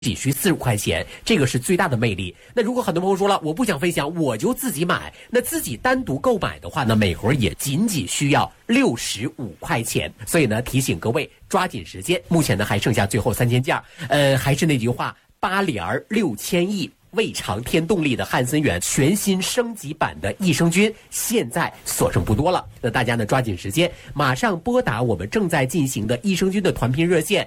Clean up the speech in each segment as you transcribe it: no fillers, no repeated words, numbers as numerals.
仅需45块钱，这个是最大的魅力。那如果很多朋友说了，我不想分享，我就自己买，那自己单独购买的话呢，每盒也仅需要65块钱。所以呢，提醒各位抓紧时间，目前呢还剩下最后3000件。还是那句话，8联6000亿。胃肠添动力的汉森源全新升级版的益生菌现在所剩不多了，那大家呢抓紧时间，马上拨打我们正在进行的益生菌的团聘热线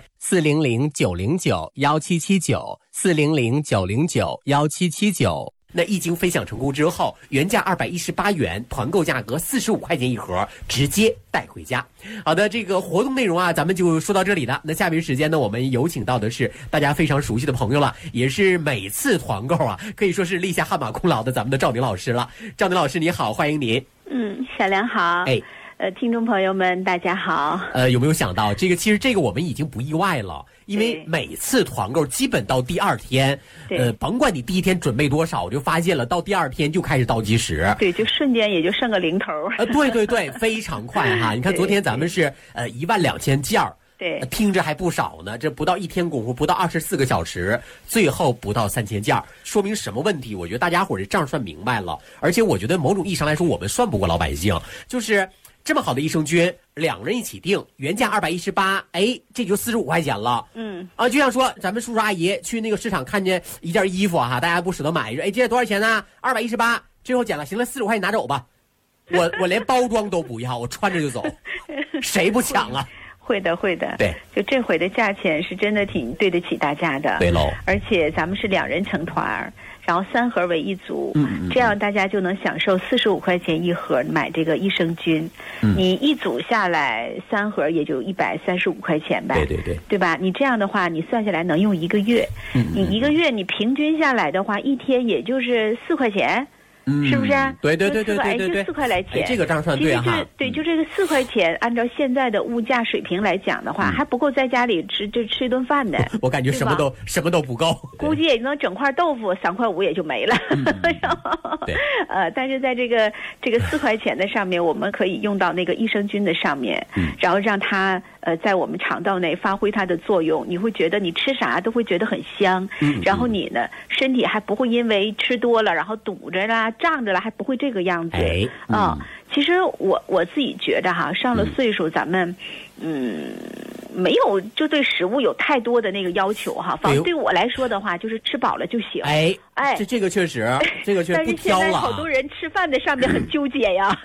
400-909-1779，400-909-1779。那一经分享成功之后，原价218元，团购价格45块钱一盒，直接带回家。好的，这个活动内容啊，咱们就说到这里了。那下面时间呢，我们有请到的是大家非常熟悉的朋友了，也是每次团购啊，可以说是立下汗马功劳的咱们的赵宁老师了。赵宁老师你好，欢迎您。 小梁好。听众朋友们大家好。 有没有想到其实这个我们已经不意外了，因为每次团购基本到第二天，甭管你第一天准备多少，我就发现了到第二天就开始倒计时。 对，就瞬间也就剩个零头。 对，非常快哈。你看昨天咱们是12000件儿。 对， 听着还不少呢，这不到1天功夫，不到24个小时，最后不到3000件，说明什么问题？我觉得大家伙这账算明白了，而且我觉得某种意义上来说，我们算不过老百姓，就是这么好的益生菌，2人一起订，原价218，这就45块钱了。就像说咱们叔叔阿姨去那个市场看见一件衣服哈，大家不舍得买，说这多少钱呢？218，最后减了，行了，45块你拿走吧，我连包装都不要，我穿着就走，谁不抢啊？ 会的，对，就这回的价钱是真的挺对得起大家的。 对喽， 而且咱们是2人成团，然后3盒为一组，这样大家就能享受45块钱一盒买这个益生菌。你一组下来3盒也就135块钱呗。对吧？你这样的话，你算下来能用1个月。你1个月你平均下来的话，一天也就是4块钱。是不是？对，就4块来钱， 这个账算对哈。 对，就这个4块钱，按照现在的物价水平来讲的话，还不够在家里吃一顿饭呢。 我感觉什么都不够， 估计也能整块豆腐3块5也就没了。 对， 但是在这个4块钱的上面，我们可以用到那个益生菌的上面，然后让它在我们肠道内发挥它的作用，你会觉得你吃啥都会觉得很香，然后你呢身体还不会因为吃多了然后堵着啦。胀着了还不会这个样子。其实我自己觉得哈，上了岁数咱们没有就对食物有太多的那个要求哈。反正对我来说的话，就是吃饱了就行。 这个确实，这个确实不挑了。 但是现在好多人吃饭的上面很纠结呀。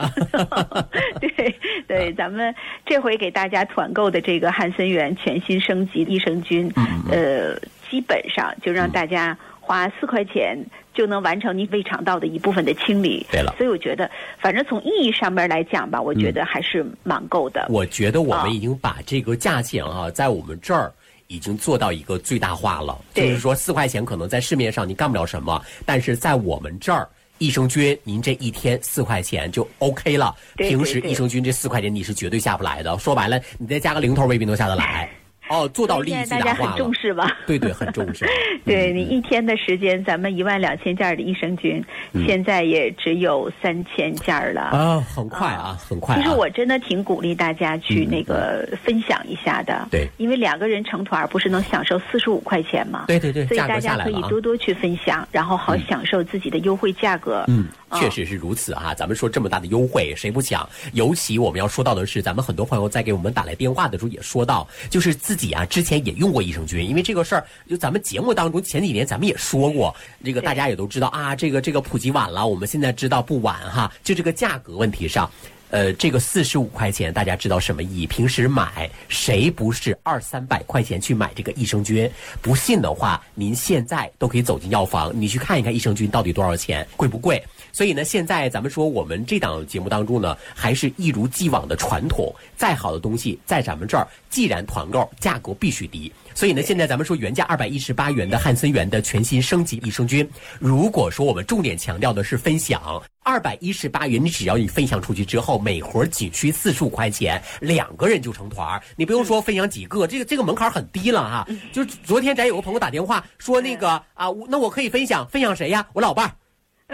对，咱们这回给大家团购的这个汉森源全新升级益生菌，基本上就让大家花4块钱就能完成你胃肠道的一部分的清理。 对了， 所以我觉得反正从意义上面来讲吧，我觉得还是蛮够的。 我觉得我们已经把这个价钱在我们这儿已经做到一个最大化了。就是说4块钱可能在市面上你干不了什么，但是在我们这儿益生菌您这一天4块钱就 OK 了。平时益生菌这4块钱你是绝对下不来的，说白了你再加个零头未必能下得来。做到利益最大化了。大家很重视吧？ 对，很重视。 对，你一天的时间，咱们12000件的益生菌，现在也只有3000件了。 很快啊，很快。 其实我真的挺鼓励大家去那个分享一下的。 对， 因为2个人成团不是能享受45块钱吗？ 对， 所以大家可以多多去分享，然后好享受自己的优惠价格。 确实是如此啊！咱们说这么大的优惠，谁不抢？尤其我们要说到的是，咱们很多朋友在给我们打来电话的时候也说到，就是自己啊之前也用过益生菌，因为这个事儿，就咱们节目当中前几年咱们也说过，这个大家也都知道啊，这个普及晚了，我们现在知道不晚哈。就这个价格问题上，这个45块钱，大家知道什么意义？平时买谁不是200-300块钱去买这个益生菌？不信的话，您现在都可以走进药房，你去看一看益生菌到底多少钱，贵不贵？所以呢，现在咱们说我们这档节目当中呢，还是一如既往的传统，再好的东西在咱们这儿，既然团购，价格必须低。所以呢，现在咱们说原价218元的汉森源的全新升级益生菌，如果说我们重点强调的是分享，218元，你只要你分享出去之后，每盒仅需45块钱，2个人就成团，你不用说分享几个，这个门槛很低了哈。就昨天咱有个朋友打电话说那个那我可以分享谁呀？我老伴儿，对吧？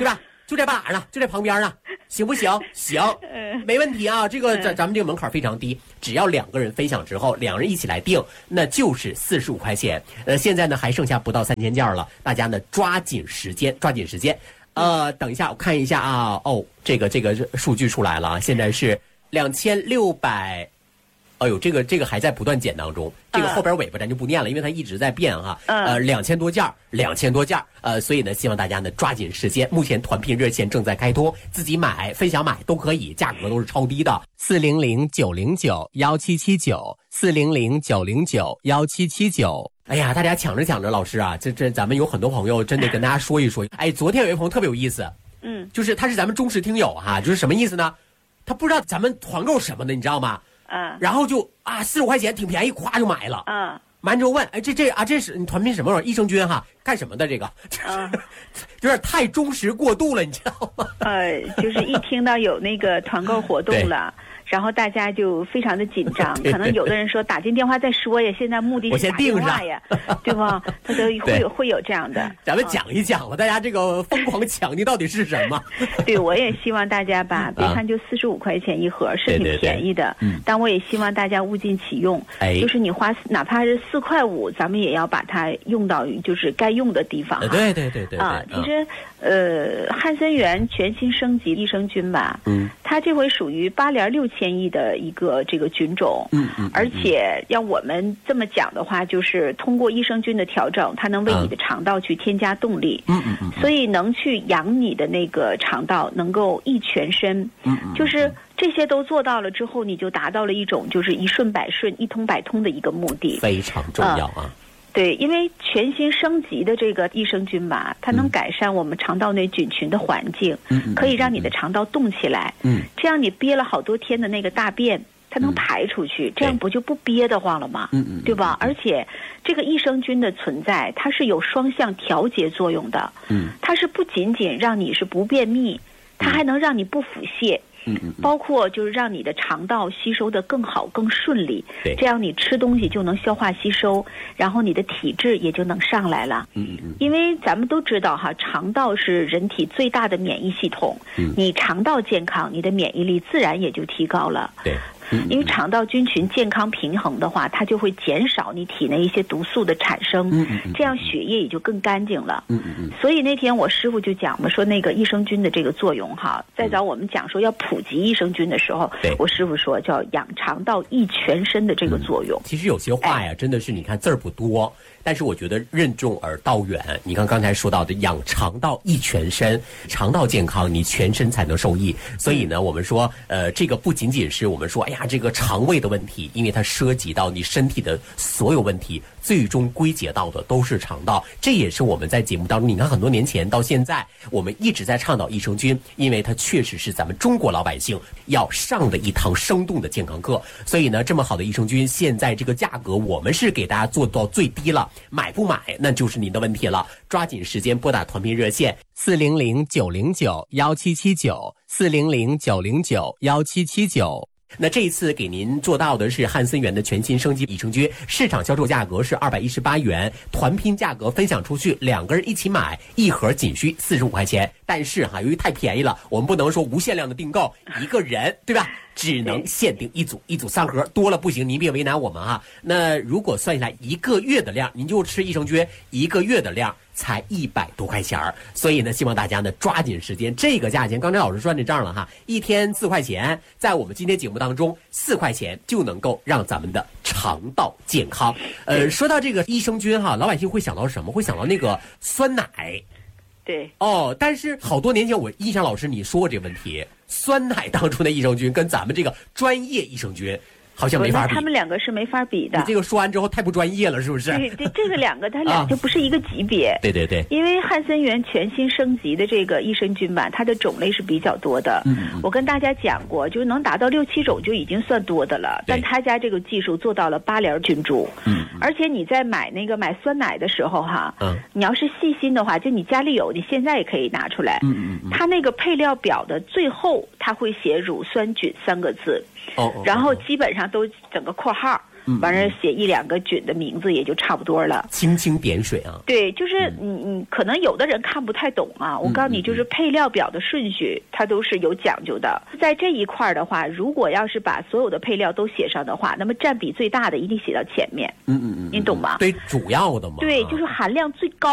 就在哪呢？就在旁边呢，行不行？行，没问题啊。这个咱们这个门槛非常低，只要2个人分享之后，2人一起来订，那就是45块钱。现在呢还剩下不到3000件了，大家呢抓紧时间。等一下我看一下啊，这个数据出来了，现在是2600。哎呦，这个还在不断减当中，这个后边尾巴咱就不念了，因为它一直在变哈。2000多件，所以呢，希望大家呢抓紧时间。目前团聘热线正在开通，自己买、分享买都可以，价格都是超低的。400-909-1779，400-909-1779。哎呀，大家抢着，老师啊，这咱们有很多朋友真得跟大家说一说。哎，昨天有一个朋友特别有意思，就是他是咱们忠实听友哈，就是什么意思呢？他不知道咱们团购什么的，你知道吗？然后就45块钱挺便宜，咵就买了。完之后问，哎，这是你团聘什么玩意儿？益生菌哈，干什么的这个？有点太忠实过度了，你知道吗？ 就是一听到有那个团购活动了。然后大家就非常的紧张，可能有的人说打进电话再说呀，现在目的是打电话呀，对吧？他都会有这样的。 咱们讲一讲吧，大家这个疯狂抢的到底是什么？ 对，我也希望大家吧，别看就45块钱一盒是挺便宜的，但我也希望大家物尽其用，就是你花哪怕是4块5，咱们也要把它用到就是该用的地方。 对。 其实汉森源全新升级益生菌吧，它这回属于8联6000亿的一个这个菌种，而且要我们这么讲的话，就是通过益生菌的调整，它能为你的肠道去添加动力，所以能去养你的那个肠道，能够益全身，就是这些都做到了之后，你就达到了一种就是一顺百顺、一通百通的一个目的， 非常重要啊。 对，因为全新升级的这个益生菌吧，它能改善我们肠道内菌群的环境，可以让你的肠道动起来，这样你憋了好多天的那个大便，它能排出去，这样不就不憋得慌了吗？对吧？而且这个益生菌的存在，它是有双向调节作用的，它是不仅仅让你是不便秘，它还能让你不腹泻。包括就是让你的肠道吸收的更好更顺利，这样你吃东西就能消化吸收，然后你的体质也就能上来了。因为咱们都知道哈，肠道是人体最大的免疫系统，你肠道健康，你的免疫力自然也就提高了。 对。 因为肠道菌群健康平衡的话，它就会减少你体内一些毒素的产生，这样血液也就更干净了。所以那天我师傅就讲嘛，说那个益生菌的这个作用哈，再早我们讲说要普及益生菌的时候，我师傅说叫养肠道益全身的这个作用。 其实有些话呀，真的是你看字儿不多，但是我觉得任重而道远。你看刚才说到的养肠道益全身，肠道健康，你全身才能受益。所以呢，我们说这个不仅仅是我们说这个肠胃的问题，因为它涉及到你身体的所有问题，最终归结到的都是肠道。这也是我们在节目当中，你看很多年前到现在，我们一直在倡导益生菌，因为它确实是咱们中国老百姓要上的一堂生动的健康课。所以呢，这么好的益生菌，现在这个价格我们是给大家做到最低了，买不买那就是您的问题了。抓紧时间拨打团聘热线400-909-1779，400-909-1779。那这一次给您做到的是汉森源的全新升级益生菌，市场销售价格是218元，团聘价格分享出去，2个人一起买，一盒仅需45块钱。但是由于太便宜了，我们不能说无限量的订购，一个人对吧？只能限定一组3盒，多了不行，您别为难我们哈。那如果算下来1个月的量，您就吃益生菌1个月的量才100多块钱，所以呢，希望大家呢抓紧时间，这个价钱刚才老师算这账了哈，一天4块钱，在我们今天节目当中4块钱就能够让咱们的肠道健康。说到这个益生菌哈，老百姓会想到什么？会想到那个酸奶。 对但是好多年前我印象老师你说过这个问题，酸奶当中的益生菌跟咱们这个专业益生菌好像没法比， 他们2个是没法比的。 你这个说完之后太不专业了，是不是？ 对，这个2个它俩就不是一个级别。 对。 因为汉森源全新升级的这个益生菌吧，它的种类是比较多的。我跟大家讲过，就是能达到6、7种就已经算多的了。但他家这个技术做到了8联菌株。而且你在买酸奶的时候哈，你要是细心的话，就你家里有，你现在也可以拿出来。它那个配料表的最后，它会写乳酸菌3个字。然后基本上都整个括号， 完了写1-2个菌的名字也就差不多了， 轻轻点水啊。 对，就是你可能有的人看不太懂啊，我告诉你，就是配料表的顺序它都是有讲究的。在这一块的话，如果要是把所有的配料都写上的话，那么占比最大的一定写到前面。你懂吗？ 对，主要的嘛。 对，就是含量最高